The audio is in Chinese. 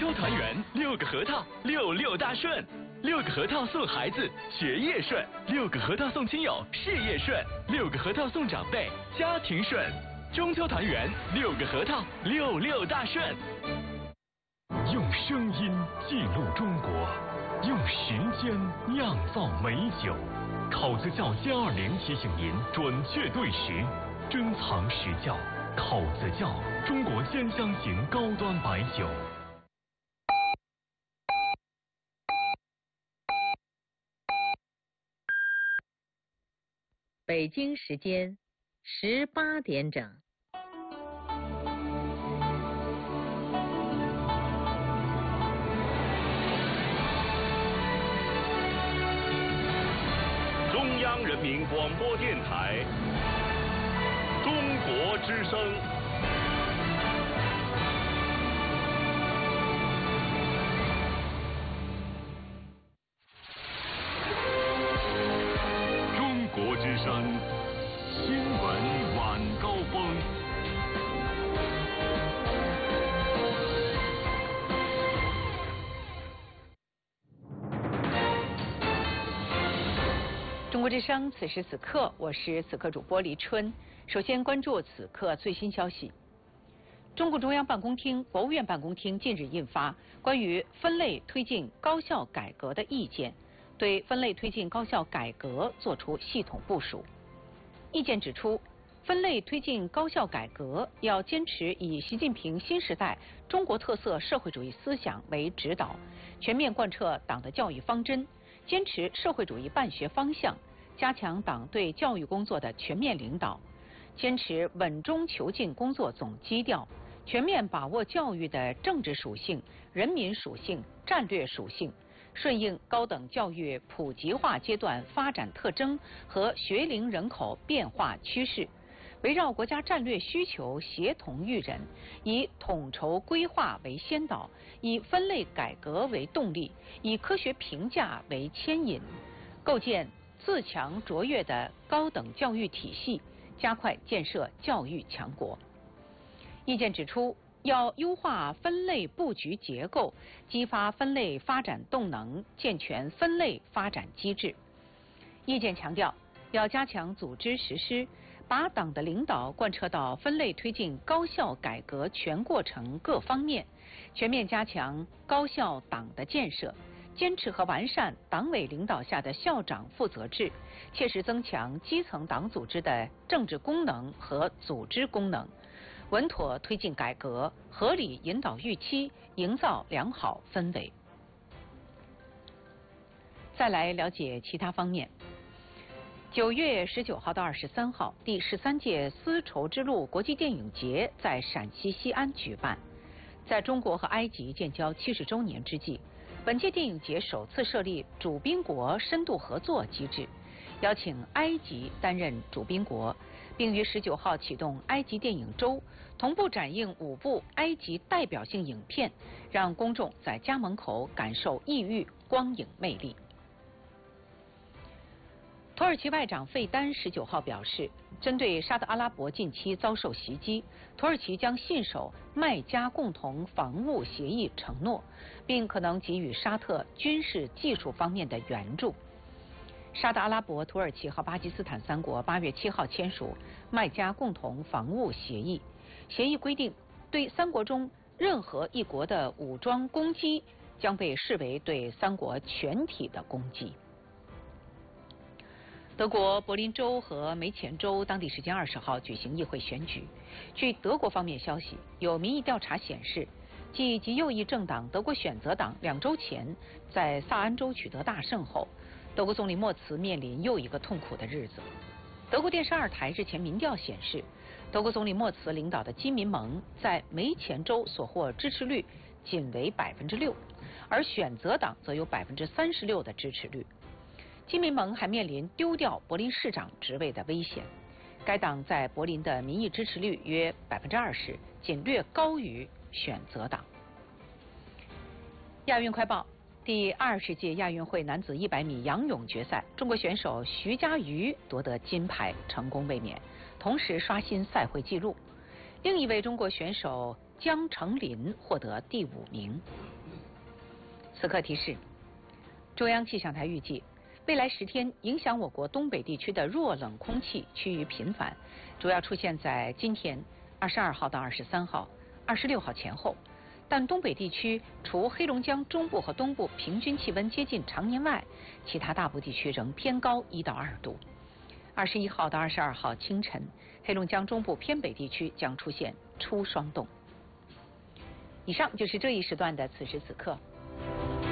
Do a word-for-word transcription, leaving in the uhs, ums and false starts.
秋团圆，六个核桃，六六大顺。六个核桃送孩子，学业顺；六个核桃送亲友，事业顺；六个核桃送长辈，家庭顺。中秋团圆，六个核桃，六六大顺。 用声音记录中国，用时间酿造美酒。考子窖歼二零提醒您准确对时，珍藏实窖。考子窖，中国鲜香型高端白酒。 北京时间十八点整。 中央人民广播电台中国之声。中国之声新闻晚高峰。 中国之声，此时此刻，我是此刻主播黎春。首先关注此刻最新消息。中共中央办公厅、国务院办公厅近日印发关于分类推进高校改革的意见，对分类推进高校改革作出系统部署。意见指出，分类推进高校改革要坚持以习近平新时代中国特色社会主义思想为指导，全面贯彻党的教育方针，坚持社会主义办学方向，加强党对教育工作的全面领导，坚持稳中求进工作总基调，全面把握教育的政治属性、人民属性、战略属性，顺应高等教育普及化阶段发展特征和学龄人口变化趋势，围绕国家战略需求协同育人，以统筹规划为先导，以分类改革为动力，以科学评价为牵引，构建自强卓越的高等教育体系，加快建设教育强国。意见指出，要优化分类布局结构，激发分类发展动能，健全分类发展机制。意见强调，要加强组织实施，把党的领导贯彻到分类推进高校改革全过程各方面，全面加强高校党的建设，坚持和完善党委领导下的校长负责制，切实增强基层党组织的政治功能和组织功能，稳妥推进改革，合理引导预期，营造良好氛围。再来了解其他方面。九月十九号到二十三号，第十三届丝绸之路国际电影节在陕西西安举办。在中国和埃及建交七十周年之际，本届电影节首次设立主宾国深度合作机制，邀请埃及担任主宾国，并于十九号启动埃及电影周，同步展映五部埃及代表性影片，让公众在家门口感受异域光影魅力。土耳其外长费丹十九号表示，针对沙特阿拉伯近期遭受袭击，土耳其将信守麦加共同防务协议承诺，并可能给予沙特军事技术方面的援助。沙特阿拉伯、土耳其和巴基斯坦三国八月七号签署麦加共同防务协议，协议规定，对三国中任何一国的武装攻击将被视为对三国全体的攻击。德国柏林州和梅前州当地时间二十号举行议会选举。据德国方面消息，有民意调查显示，继极右翼政党德国选择党两周前在萨安州取得大胜后，德国总理默茨面临又一个痛苦的日子。德国电视二台日前民调显示，德国总理默茨领导的基民盟在梅前州所获支持率仅为百分之六，而选择党则有百分之三十六的支持率。基民盟还面临丢掉柏林市长职位的危险。该党在柏林的民意支持率约百分之二十，仅略高于选择党。亚运快报：第二十届亚运会男子一百米仰泳决赛，中国选手徐嘉余夺得金牌，成功卫冕，同时刷新赛会纪录。另一位中国选手江成林获得第五名。 此刻提示：中央气象台预计，未来十天影响我国东北地区的弱冷空气趋于频繁，主要出现在今天二十二号到二十三号、二十六号前后。但东北地区除黑龙江中部和东部平均气温接近常年外，其他大部地区仍偏高一到二度。二十一号到二十二号清晨，黑龙江中部偏北地区将出现初霜冻。以上就是这一时段的此时此刻。